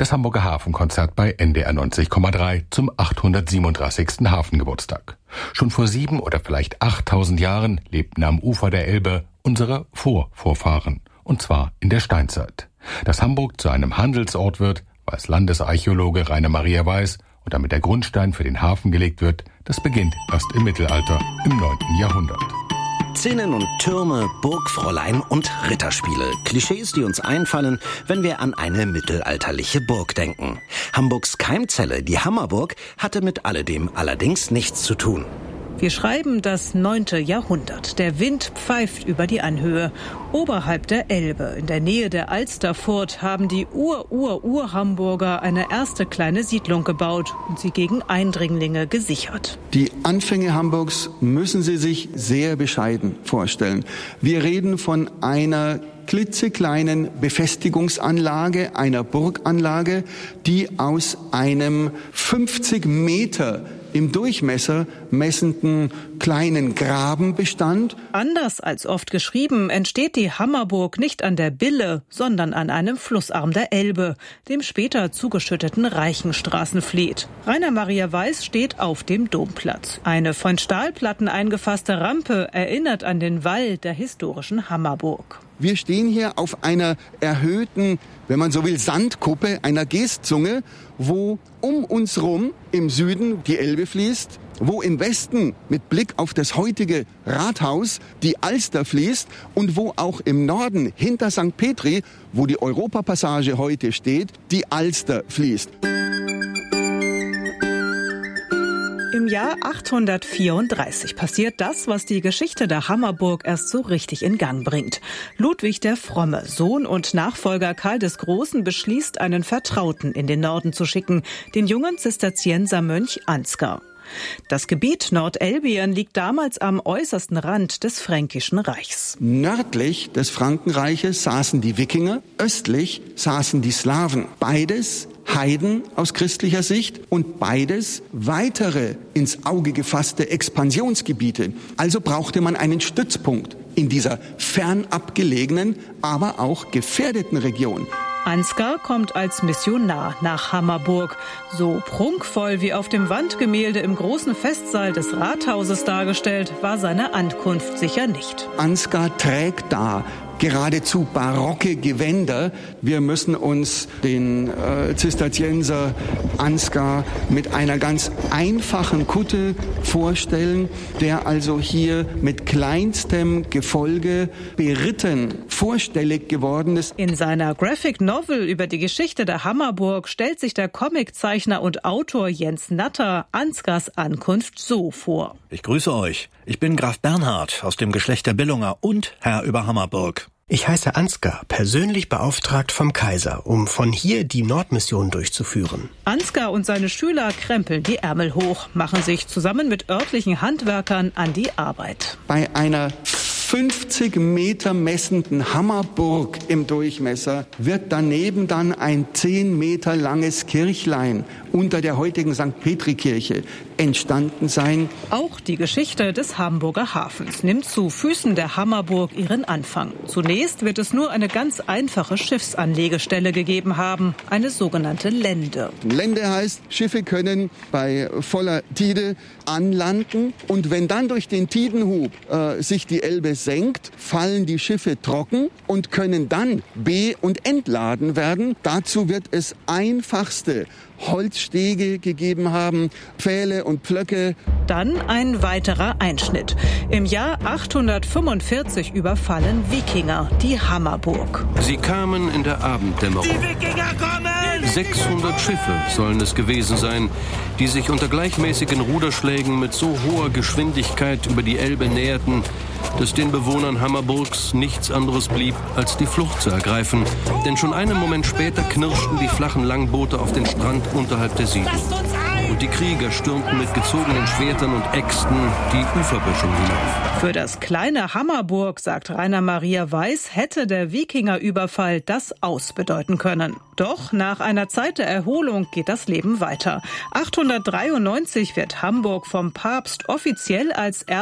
Das Hamburger Hafenkonzert bei NDR 90,3 zum 837. Hafengeburtstag. Schon vor 7 oder vielleicht 8.000 Jahren lebten am Ufer der Elbe unsere Vorvorfahren. Und zwar in der Steinzeit. Dass Hamburg zu einem Handelsort wird, weiß Landesarchäologe Rainer Maria Weiß, und damit der Grundstein für den Hafen gelegt wird, das beginnt erst im Mittelalter, im 9. Jahrhundert. Zinnen und Türme, Burgfräulein und Ritterspiele. Klischees, die uns einfallen, wenn wir an eine mittelalterliche Burg denken. Hamburgs Keimzelle, die Hammerburg, hatte mit alledem allerdings nichts zu tun. Wir schreiben das 9. Jahrhundert. Der Wind pfeift über die Anhöhe. Oberhalb der Elbe, in der Nähe der Alsterfurt, haben die Ur-Hamburger eine erste kleine Siedlung gebaut und sie gegen Eindringlinge gesichert. Die Anfänge Hamburgs müssen Sie sich sehr bescheiden vorstellen. Wir reden von einer klitzekleinen Befestigungsanlage, einer Burganlage, die aus einem 50 Meter im Durchmesser messenden kleinen Graben bestand. Anders als oft geschrieben, entsteht die Hammerburg nicht an der Bille, sondern an einem Flussarm der Elbe, dem später zugeschütteten Reichenstraßen flieht. Rainer Maria Weiß steht auf dem Domplatz. Eine von Stahlplatten eingefasste Rampe erinnert an den Wall der historischen Hammerburg. Wir stehen hier auf einer erhöhten, wenn man so will, Sandkuppe, einer Geestzunge, wo um uns rum im Süden die Elbe fließt, wo im Westen mit Blick auf das heutige Rathaus die Alster fließt und wo auch im Norden hinter St. Petri, wo die Europapassage heute steht, die Alster fließt. Im Jahr 834 passiert das, was die Geschichte der Hammerburg erst so richtig in Gang bringt. Ludwig der Fromme, Sohn und Nachfolger Karl des Großen, beschließt, einen Vertrauten in den Norden zu schicken, den jungen Zisterziensermönch Ansgar. Das Gebiet Nordelbien liegt damals am äußersten Rand des Fränkischen Reichs. Nördlich des Frankenreiches saßen die Wikinger, östlich saßen die Slawen. Beides Heiden aus christlicher Sicht und beides weitere ins Auge gefasste Expansionsgebiete. Also brauchte man einen Stützpunkt in dieser fernab gelegenen, aber auch gefährdeten Region. Ansgar kommt als Missionar nach Hammerburg. So prunkvoll wie auf dem Wandgemälde im großen Festsaal des Rathauses dargestellt, war seine Ankunft sicher nicht. Ansgar trägt da geradezu barocke Gewänder. Wir müssen uns den Zisterzienser Ansgar mit einer ganz einfachen Kutte vorstellen, der also hier mit kleinstem Gefolge beritten vorstellig geworden ist. In seiner Graphic Novel über die Geschichte der Hammerburg stellt sich der Comiczeichner und Autor Jens Natter Ansgars Ankunft so vor. Ich grüße euch. Ich bin Graf Bernhard aus dem Geschlecht der Billunger und Herr über Hammerburg. Ich heiße Ansgar, persönlich beauftragt vom Kaiser, um von hier die Nordmission durchzuführen. Ansgar und seine Schüler krempeln die Ärmel hoch, machen sich zusammen mit örtlichen Handwerkern an die Arbeit. Bei einer 50 Meter messenden Hammerburg im Durchmesser wird daneben dann ein 10 Meter langes Kirchlein unter der heutigen St. Petri-Kirche entstanden sein. Auch die Geschichte des Hamburger Hafens nimmt zu Füßen der Hammerburg ihren Anfang. Zunächst wird es nur eine ganz einfache Schiffsanlegestelle gegeben haben, eine sogenannte Lände. Lände heißt, Schiffe können bei voller Tide anlanden und wenn dann durch den Tidenhub sich die Elbe senkt, fallen die Schiffe trocken und können dann be- und entladen werden. Dazu wird es einfachste Holzstege gegeben haben, Pfähle und Pflöcke. Dann ein weiterer Einschnitt. Im Jahr 845 überfallen Wikinger die Hammerburg. Sie kamen in der Abenddämmerung. Die Wikinger kommen! 600 Schiffe sollen es gewesen sein, die sich unter gleichmäßigen Ruderschlägen mit so hoher Geschwindigkeit über die Elbe näherten, dass den Bewohnern Hammerburgs nichts anderes blieb, als die Flucht zu ergreifen. Denn schon einen Moment später knirschten die flachen Langboote auf den Strand unterhalb der Siedlung. Und die Krieger stürmten mit gezogenen Schwertern und Äxten die Uferböschung hinauf. Für das kleine Hammerburg, sagt Rainer Maria Weiß, hätte der Wikingerüberfall das Aus bedeuten können. Doch nach einer Zeit der Erholung geht das Leben weiter. 893 wird Hamburg vom Papst offiziell als